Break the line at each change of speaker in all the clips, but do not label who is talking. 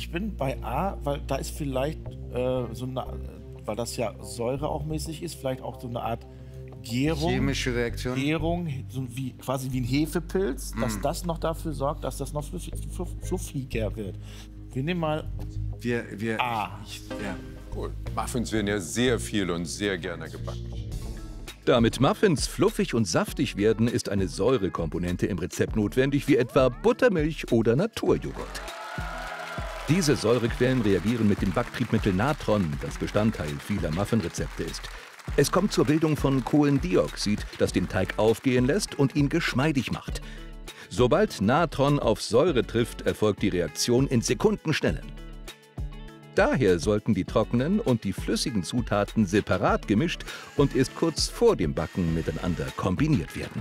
Ich bin bei A, weil da ist vielleicht so eine, weil das ja Säure auch mäßig ist, vielleicht auch so eine Art Gärung.
Chemische Reaktion.
Gärung, so wie, quasi wie ein Hefepilz, dass das noch dafür sorgt, dass das noch fluffiger wird. Wir nehmen mal A.
Ja.
Cool. Muffins werden ja sehr viel und sehr gerne gebacken.
Damit Muffins fluffig und saftig werden, ist eine Säurekomponente im Rezept notwendig, wie etwa Buttermilch oder Naturjoghurt. Diese Säurequellen reagieren mit dem Backtriebmittel Natron, das Bestandteil vieler Muffinrezepte ist. Es kommt zur Bildung von Kohlendioxid, das den Teig aufgehen lässt und ihn geschmeidig macht. Sobald Natron auf Säure trifft, erfolgt die Reaktion in Sekundenschnelle. Daher sollten die trockenen und die flüssigen Zutaten separat gemischt und erst kurz vor dem Backen miteinander kombiniert werden.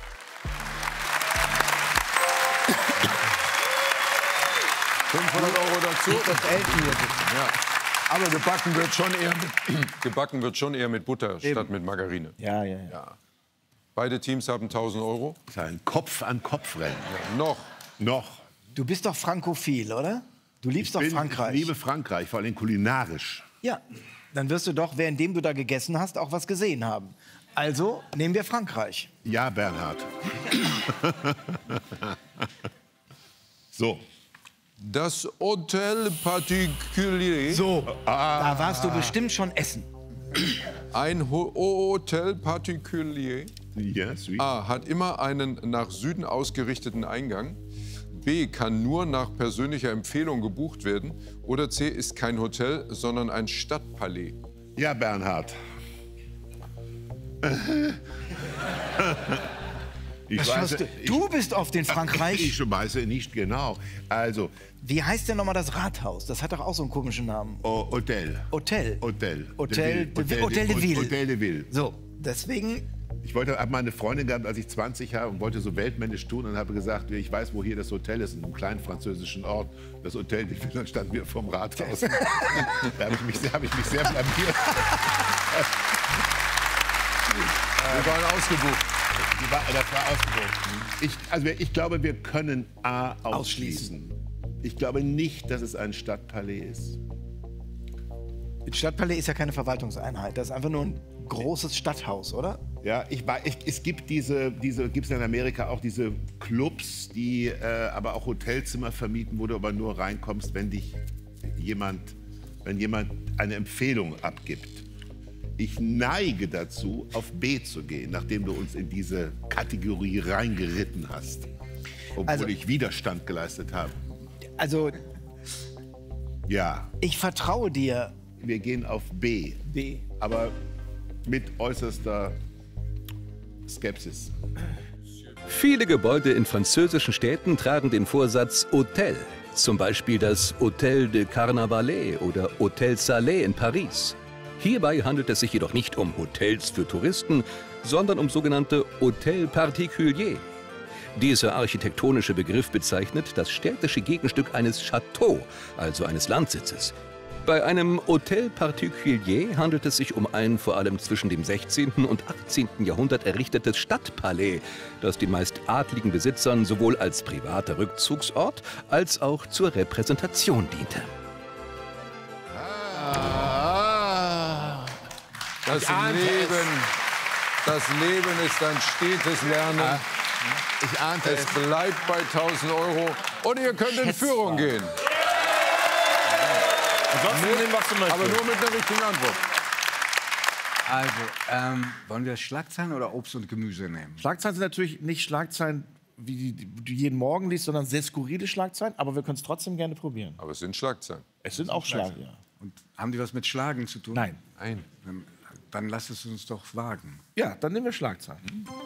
€500 dazu.
Das Elfen hier.
Ja. Aber gebacken wird schon eher mit Butter statt mit Margarine.
Ja.
Beide Teams haben €1.000.
Das ist ein Kopf-an-Kopf-Rennen.
Ja, noch.
Du bist doch frankophil, oder? Du liebst doch Frankreich.
Ich liebe Frankreich, vor allem kulinarisch.
Ja, dann wirst du doch, währenddem du da gegessen hast, auch was gesehen haben. Also nehmen wir Frankreich.
Ja, Bernhard. So.
Das Hotel Particulier.
So, da warst du bestimmt schon essen.
Ein Hotel Particulier.
Ja, sweet.
A. Hat immer einen nach Süden ausgerichteten Eingang. B. Kann nur nach persönlicher Empfehlung gebucht werden. Oder C. Ist kein Hotel, sondern ein Stadtpalais.
Ja, Bernhard.
Du bist oft in Frankreich.
Ich weiß nicht genau. Also,
Wie heißt denn nochmal das Rathaus? Das hat doch auch so einen komischen Namen.
Hotel.
Hotel.
Hotel.
Hotel de Ville.
Hotel de Ville.
So, deswegen.
Ich habe mal eine Freundin gehabt, als ich 20 war und wollte so weltmännisch tun und habe gesagt, ich weiß, wo hier das Hotel ist, in einem kleinen französischen Ort. Das Hotel de Ville, dann standen wir vorm Rathaus. Da habe ich mich sehr blamiert.
Wir waren ausgebucht.
Das war ausgebucht. Ich glaube, wir können A ausschließen. Ich glaube nicht, dass es ein Stadtpalais ist.
Das Stadtpalais ist ja keine Verwaltungseinheit. Das ist einfach nur ein großes Stadthaus, oder?
Ja, es gibt gibt's in Amerika auch diese Clubs, die aber auch Hotelzimmer vermieten, wo du aber nur reinkommst, wenn jemand eine Empfehlung abgibt. Ich neige dazu, auf B zu gehen, nachdem du uns in diese Kategorie reingeritten hast, obwohl ich Widerstand geleistet habe.
Also,
ja,
ich vertraue dir.
wir gehen auf B,
B.
aber mit äußerster Skepsis.
Viele Gebäude in französischen Städten tragen den Vorsatz Hotel. Zum Beispiel das Hotel de Carnavalet oder Hotel Salé in Paris. Hierbei handelt es sich jedoch nicht um Hotels für Touristen, sondern um sogenannte Hotel Particulier. Dieser architektonische Begriff bezeichnet das städtische Gegenstück eines Château, also eines Landsitzes. Bei einem Hotel Particulier handelt es sich um ein vor allem zwischen dem 16. und 18. Jahrhundert errichtetes Stadtpalais, das den meist adligen Besitzern sowohl als privater Rückzugsort als auch zur Repräsentation diente.
Das Leben ist ein stetes Lernen.
Ich ahnte
Es bleibt bei €1.000 und ihr könnt in Führung gehen.
Ansonsten nehmen, was du möchtest.
Aber nur mit einer richtigen Antwort.
Also, wollen wir Schlagzeilen oder Obst und Gemüse nehmen?
Schlagzeilen sind natürlich nicht Schlagzeilen, wie die du jeden Morgen liest, sondern sehr skurrile Schlagzeilen. Aber wir können es trotzdem gerne probieren.
Aber es sind Schlagzeilen.
Es sind auch Schlagzeilen, ja.
Und haben die was mit Schlagen zu tun?
Nein.
Nein.
Dann lass es uns doch wagen.
Ja, dann nehmen wir Schlagzeilen.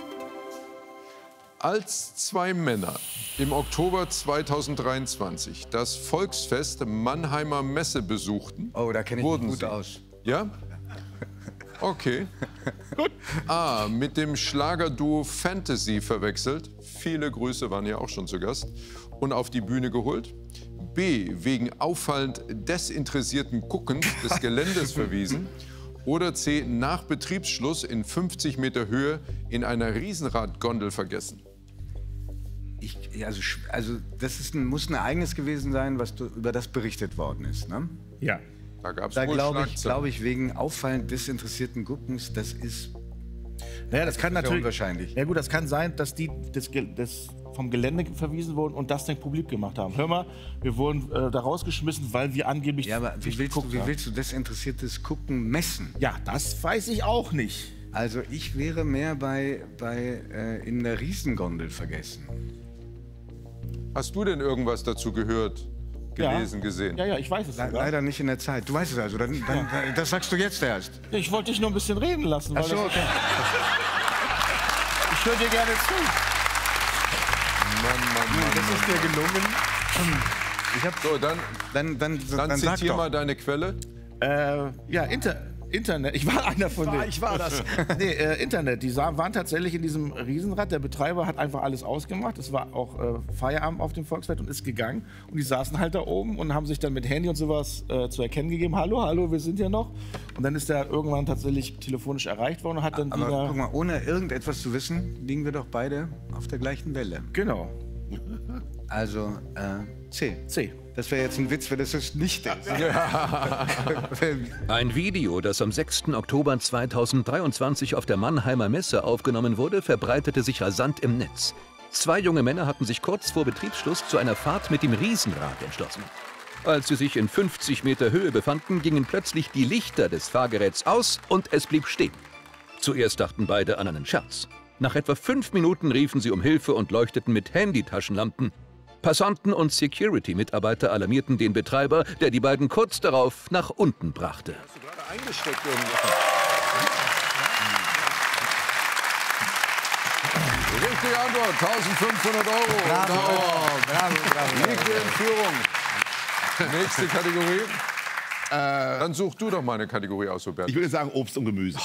Als zwei Männer im Oktober 2023 das Volksfest Mannheimer Messe besuchten,
Oh, da kenne ich mich
wurden
gut
sie.
aus.
Ja? Okay. Gut. A. Mit dem Schlagerduo Fantasy verwechselt. Viele Grüße, waren ja auch schon zu Gast. Und auf die Bühne geholt. B. Wegen auffallend desinteressierten Guckens des Geländes verwiesen. Oder C. Nach Betriebsschluss in 50 Meter Höhe in einer Riesenradgondel vergessen.
Also das muss ein Ereignis gewesen sein, über das berichtet worden ist, ne?
Ja.
Da gab es
Da
wohl
glaube
Schlagzeilen.
ich, wegen auffallend desinteressierten Guckens, das ist
Naja, das kann natürlich.
unwahrscheinlich.
Ja gut, das kann sein, dass die das vom Gelände verwiesen wurden und das dann publik gemacht haben. Hör mal, wir wurden da rausgeschmissen, weil wir angeblich.
Ja, aber wie willst du desinteressiertes Gucken messen?
Ja, das weiß ich auch nicht.
Also ich wäre mehr bei in der Riesengondel vergessen.
Hast du denn irgendwas dazu gehört, gelesen, gesehen?
Ja, ich weiß es sogar.
Leider nicht in der Zeit. Du weißt es also, das sagst du jetzt erst.
Ja, ich wollte dich nur ein bisschen reden lassen.
Ach so,
das-
okay.
Ich höre dir gerne zu.
Das ist dir gelungen.
So,
Dann
dann
sag
zitier
doch.
mal deine Quelle.
Ja, Internet. Ich war einer von denen.
Ich war das.
Nee, Internet. Die waren tatsächlich in diesem Riesenrad. Der Betreiber hat einfach alles ausgemacht. Es war auch Feierabend auf dem Volksfest und ist gegangen. Und die saßen halt da oben und haben sich dann mit Handy und sowas zu erkennen gegeben. Hallo, wir sind hier noch. Und dann ist er irgendwann tatsächlich telefonisch erreicht worden und hat dann
Aber
wieder...
guck mal, ohne irgendetwas zu wissen, liegen wir doch beide auf der gleichen Welle.
Genau.
Also C.
C.
Das wäre jetzt ein Witz, wenn das es nicht ist.
Ein Video, das am 6. Oktober 2023 auf der Mannheimer Messe aufgenommen wurde, verbreitete sich rasant im Netz. 2 junge Männer hatten sich kurz vor Betriebsschluss zu einer Fahrt mit dem Riesenrad entschlossen. Als sie sich in 50 Meter Höhe befanden, gingen plötzlich die Lichter des Fahrgeräts aus und es blieb stehen. Zuerst dachten beide an einen Scherz. Nach etwa 5 Minuten riefen sie um Hilfe und leuchteten mit Handytaschenlampen. Passanten und Security-Mitarbeiter alarmierten den Betreiber, der die beiden kurz darauf nach unten brachte.
Richtige Antwort, 1.500 €. Liegt in Führung. Nächste Kategorie. Dann such du doch mal eine Kategorie aus, Robert.
Ich würde sagen Obst und Gemüse.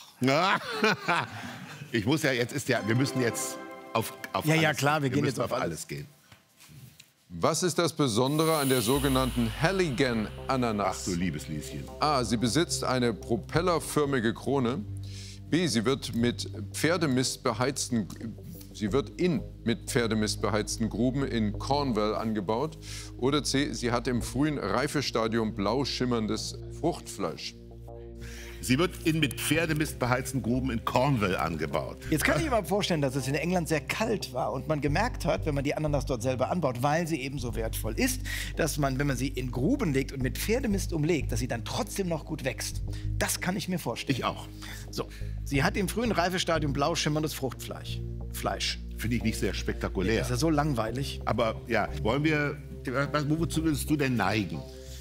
Ich muss ja jetzt wir müssen jetzt auf
Ja,
alles.
klar, wir gehen
müssen
jetzt auf
alles gehen.
Was ist das Besondere an der sogenannten Halligan-Ananas?
Ach du liebes Lieschen.
A. Sie besitzt eine propellerförmige Krone. B. Sie wird in mit Pferdemist beheizten Gruben in Cornwall angebaut. Oder C. Sie hat im frühen Reifestadium blau schimmerndes Fruchtfleisch.
Sie wird in mit Pferdemist beheizten Gruben in Cornwall angebaut.
Jetzt kann ich mir mal vorstellen, dass es in England sehr kalt war und man gemerkt hat, wenn man die Ananas dort selber anbaut, weil sie eben so wertvoll ist, dass man, wenn man sie in Gruben legt und mit Pferdemist umlegt, dass sie dann trotzdem noch gut wächst. Das kann ich mir vorstellen.
Ich auch.
So, sie hat im frühen Reifestadium blau schimmerndes Fruchtfleisch.
Finde ich nicht sehr spektakulär.
Das ist ja so langweilig.
Aber ja, wozu würdest du denn neigen?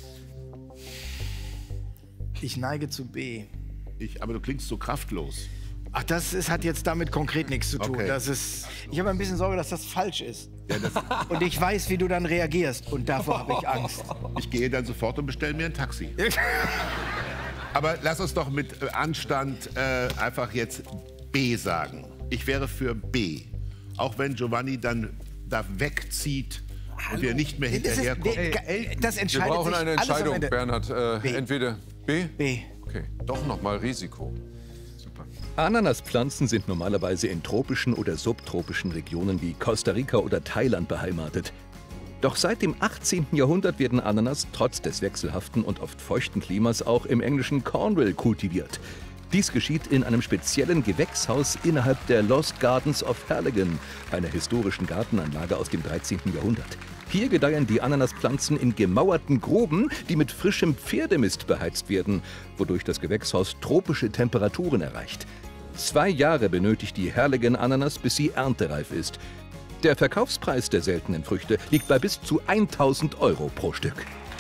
Ich neige zu B.
Aber du klingst so kraftlos.
Ach, hat jetzt damit konkret nichts zu tun.
Okay.
Ich habe ein bisschen Sorge, dass das falsch ist. Und ich weiß, wie du dann reagierst. Und davor habe ich Angst.
Ich gehe dann sofort und bestelle mir ein Taxi. Aber lass uns doch mit Anstand einfach jetzt B sagen. Ich wäre für B. Auch wenn Giovanni dann da wegzieht und wir nicht mehr hinterherkommen.
Das
Wir
entscheidet
brauchen
sich
eine
alles am
Entscheidung,
Ende.
Bernhard. Entweder B?
B.
Okay, doch noch mal Risiko.
Ananaspflanzen sind normalerweise in tropischen oder subtropischen Regionen wie Costa Rica oder Thailand beheimatet. Doch seit dem 18. Jahrhundert werden Ananas trotz des wechselhaften und oft feuchten Klimas auch im englischen Cornwall kultiviert. Dies geschieht in einem speziellen Gewächshaus innerhalb der Lost Gardens of Halligan, einer historischen Gartenanlage aus dem 13. Jahrhundert. Hier gedeihen die Ananaspflanzen in gemauerten Gruben, die mit frischem Pferdemist beheizt werden, wodurch das Gewächshaus tropische Temperaturen erreicht. 2 Jahre benötigt die Halligan-Ananas, bis sie erntereif ist. Der Verkaufspreis der seltenen Früchte liegt bei bis zu 1.000 € pro Stück.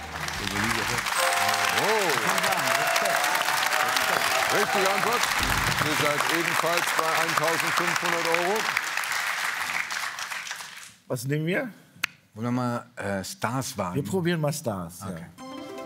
Richtige Antwort. Ihr seid ebenfalls bei 1.500 €.
Was nehmen wir?
Wollen wir mal Stars wagen?
Wir probieren mal Stars.
Okay.
Ja.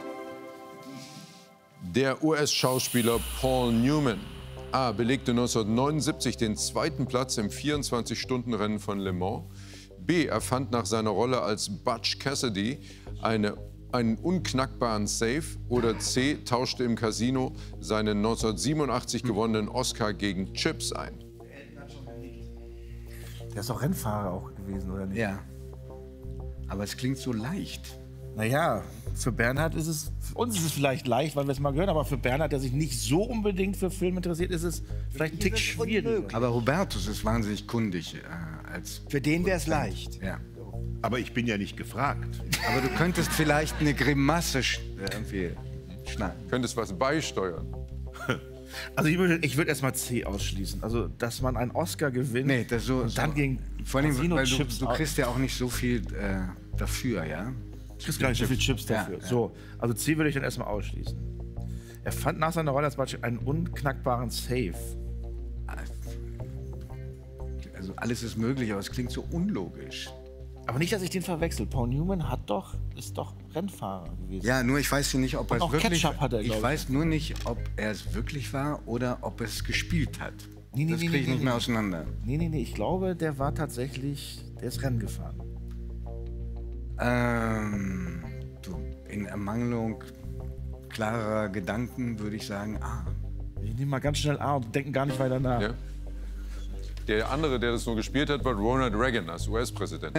Der US-Schauspieler Paul Newman A. belegte 1979 den 2. Platz im 24-Stunden-Rennen von Le Mans. B. erfand nach seiner Rolle als Butch Cassidy einen unknackbaren Safe. Oder C. tauschte im Casino seinen 1987 gewonnenen Oscar gegen Chips ein.
Der ist auch Rennfahrer auch gewesen. gewesen, oder nicht?
Ja. Aber es klingt so leicht.
Naja, für Bernhard ist es, für uns ist es vielleicht leicht, weil wir es mal gehört haben, aber für Bernhard, der sich nicht so unbedingt für Film interessiert, ist es vielleicht ein Tick schwierig.
Aber Hubertus ist wahnsinnig kundig.
Für den wäre es leicht.
Ja.
Aber ich bin ja nicht gefragt.
Aber du könntest vielleicht eine Grimasse irgendwie schneiden.
Könntest was beisteuern.
Also ich würde erstmal C ausschließen. Also, dass man einen Oscar gewinnt
Nee, das so,
und dann
so.
gegen
Vor allem, weil
Casino-Chips
du kriegst ja auch nicht so viel dafür, ja?
Du kriegst gar nicht so viel Chips dafür.
Ja.
So, also C würde ich dann erstmal ausschließen. Er fand nach seiner Rolle als Beispiel einen unknackbaren Safe.
Also alles ist möglich, aber es klingt so unlogisch.
Aber nicht, dass ich den verwechsel. Paul Newman ist doch Rennfahrer gewesen.
Ja, nur ich weiß nicht, ob er es
auch
wirklich
Ketchup hat er,
ich
glaub ich.
weiß nur nicht, ob er es wirklich war oder ob er es gespielt hat.
Nee,
das kriege ich nicht mehr auseinander.
Nee, ich glaube, der ist Rennen gefahren.
In Ermangelung klarer Gedanken würde ich sagen,
Ich nehme mal ganz schnell A und denken gar nicht weiter nach.
Ja. Der andere, der das nur gespielt hat, war Ronald Reagan als US-Präsident.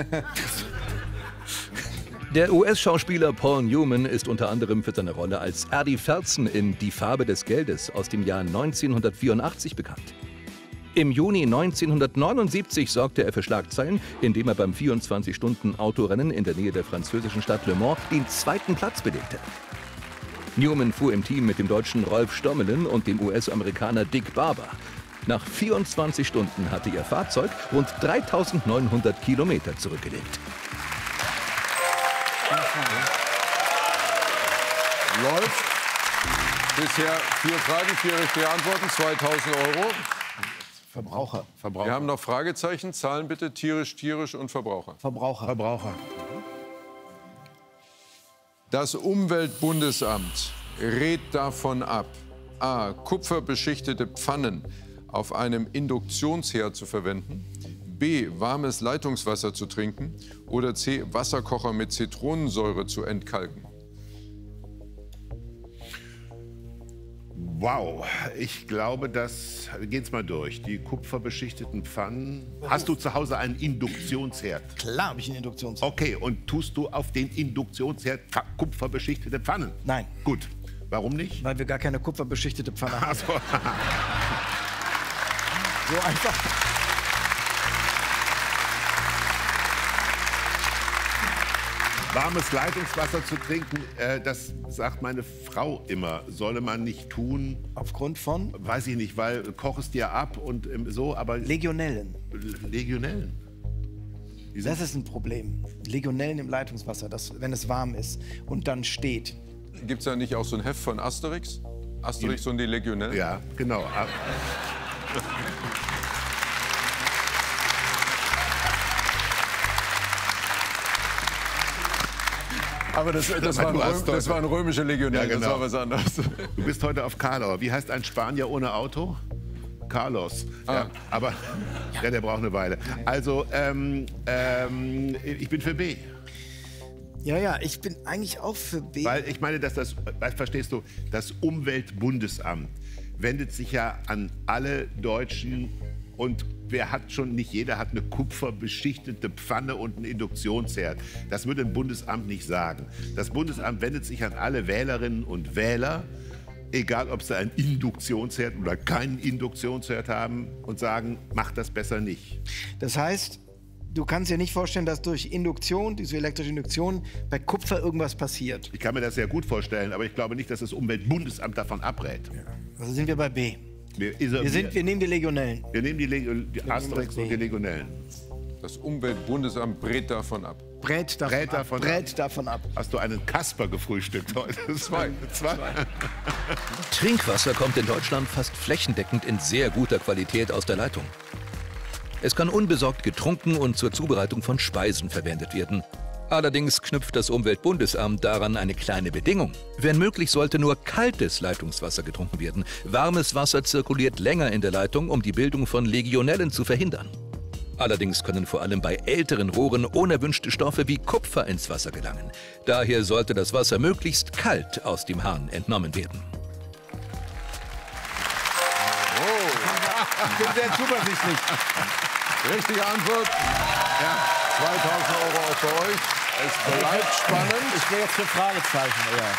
Der US-Schauspieler Paul Newman ist unter anderem für seine Rolle als Eddie Felsen in Die Farbe des Geldes aus dem Jahr 1984 bekannt. Im Juni 1979 sorgte er für Schlagzeilen, indem er beim 24-Stunden-Autorennen in der Nähe der französischen Stadt Le Mans den 2. Platz belegte. Newman fuhr im Team mit dem Deutschen Rolf Stommelen und dem US-Amerikaner Dick Barber. Nach 24 Stunden hatte ihr Fahrzeug rund 3.900 Kilometer zurückgelegt.
Läuft. Bisher 4 Fragen, 4 richtige Antworten, 2.000 €.
Verbraucher.
Wir haben noch Fragezeichen. Zahlen bitte. Tierisch, tierisch und Verbraucher.
Verbraucher.
Das Umweltbundesamt rät davon ab, a. kupferbeschichtete Pfannen auf einem Induktionsherd zu verwenden, b. warmes Leitungswasser zu trinken oder c. Wasserkocher mit Zitronensäure zu entkalken.
Wow, ich glaube, geht's mal durch. Die kupferbeschichteten Pfannen. Hast du zu Hause einen Induktionsherd?
Klar habe ich einen Induktionsherd.
Okay, und tust du auf den Induktionsherd kupferbeschichtete Pfannen?
Nein.
Gut. Warum nicht?
Weil wir gar keine kupferbeschichtete Pfanne haben.
Also,
So einfach.
warmes Leitungswasser zu trinken, das sagt meine Frau immer, solle man nicht tun.
Aufgrund von
Weiß ich nicht, weil kochst dir ab und so, aber
Legionellen.
Legionellen.
Das ist ein Problem. Legionellen im Leitungswasser, wenn es warm ist und dann steht.
Gibt es da nicht auch so ein Heft von Asterix? Asterix und die Legionellen?
Ja, genau.
Aber das waren römische Legionellen,
Ja, genau.
das war was anderes.
Du bist heute auf Karlauer. Wie heißt ein Spanier ohne Auto? Carlos. Ja, aber der braucht eine Weile. Also, ich bin für B.
Ja, ich bin eigentlich auch für B.
Weil ich meine, verstehst du, das Umweltbundesamt wendet sich ja an alle Deutschen und nicht jeder hat eine kupferbeschichtete Pfanne und einen Induktionsherd. Das würde ein Bundesamt nicht sagen. Das Bundesamt wendet sich an alle Wählerinnen und Wähler, egal ob sie einen Induktionsherd oder keinen Induktionsherd haben und sagen, macht das besser nicht.
Das heißt, du kannst dir nicht vorstellen, dass durch Induktion, diese elektrische Induktion, bei Kupfer irgendwas passiert.
Ich kann mir das sehr gut vorstellen, aber ich glaube nicht, dass das Umweltbundesamt davon abrät.
Also sind wir bei B.
Wir
nehmen die Legionellen.
Wir nehmen die Asterix und die Legionellen.
Das Umweltbundesamt brät davon ab.
Brät davon ab.
Hast du einen Kasper gefrühstückt heute? Zwei.
Trinkwasser kommt in Deutschland fast flächendeckend in sehr guter Qualität aus der Leitung. Es kann unbesorgt getrunken und zur Zubereitung von Speisen verwendet werden. Allerdings knüpft das Umweltbundesamt daran eine kleine Bedingung. Wenn möglich, sollte nur kaltes Leitungswasser getrunken werden. Warmes Wasser zirkuliert länger in der Leitung, um die Bildung von Legionellen zu verhindern. Allerdings können vor allem bei älteren Rohren unerwünschte Stoffe wie Kupfer ins Wasser gelangen. Daher sollte das Wasser möglichst kalt aus dem Hahn entnommen werden.
Ich bin sehr zuversichtlich.
Richtige Antwort. Ja, 2000 € auch für euch. Es bleibt spannend.
Ich wäre jetzt für Fragezeichen, ja.